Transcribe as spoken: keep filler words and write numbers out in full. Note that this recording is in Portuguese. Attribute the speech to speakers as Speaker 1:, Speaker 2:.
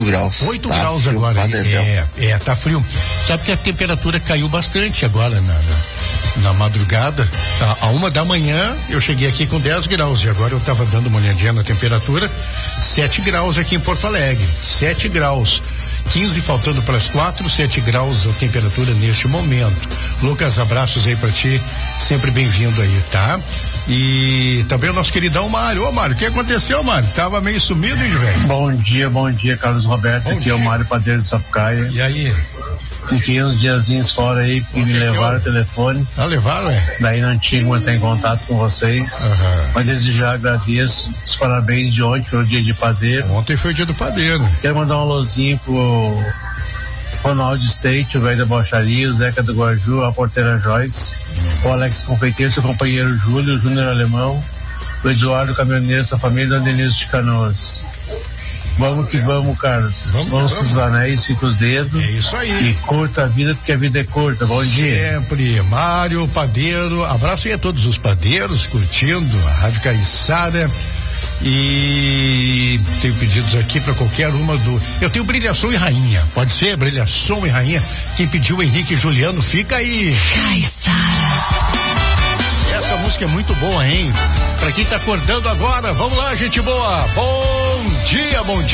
Speaker 1: graus.
Speaker 2: oito
Speaker 1: tá
Speaker 2: graus
Speaker 1: frio,
Speaker 2: agora.
Speaker 1: Padedel.
Speaker 2: É, é, tá frio. Sabe que a temperatura caiu bastante agora na, na, na madrugada. Tá, a uma da manhã eu cheguei aqui com dez graus e agora eu tava dando uma olhadinha na temperatura. sete graus aqui em Porto Alegre. sete graus. quinze faltando para as quatro, sete graus a temperatura neste momento. Lucas, abraços aí para ti, sempre bem-vindo aí, tá? E também o nosso queridão Mário. Ô Mário, o que aconteceu, Mário? Tava meio sumido, hein, velho?
Speaker 3: Bom dia, bom dia, Carlos Roberto.
Speaker 2: Bom
Speaker 3: aqui
Speaker 2: dia.
Speaker 3: é o Mário Padeiro de Sapucaia.
Speaker 2: E aí?
Speaker 3: Fiquei uns diazinhos fora aí que me levaram o telefone.
Speaker 2: Ah, levaram, é?
Speaker 3: Daí não tinha como entrar em contato com vocês.
Speaker 2: Aham.
Speaker 3: Mas desde já agradeço os parabéns de ontem, pelo dia de padeiro.
Speaker 2: Ontem foi o dia do padeiro.
Speaker 3: Quero mandar um alôzinho pro Ronaldo State, o velho da Bocharia, o Zeca do Guaju, a Porteira Joyce, o Alex Confeiteiro, seu companheiro Júlio, o Júnior Alemão, o Eduardo Caminhoneiro, sua família, o Denilson de Canoas. Vamos que vamos, Carlos.
Speaker 2: Vamos,
Speaker 3: Vamos
Speaker 2: vamos.
Speaker 3: os anéis, fica os dedos.
Speaker 2: É isso aí.
Speaker 3: E curta a vida, porque a vida é curta. Bom dia.
Speaker 2: Sempre, Mário, padeiro, abraço aí a todos os padeiros curtindo a Rádio Caiçara. E tenho pedidos aqui para qualquer uma do. Eu tenho Brilhação e Rainha, pode ser? Brilhação e Rainha. Quem pediu o Henrique e Juliano, fica aí. Essa música é muito boa, hein? Para quem tá acordando agora, vamos lá, gente boa. Bom dia, bom dia.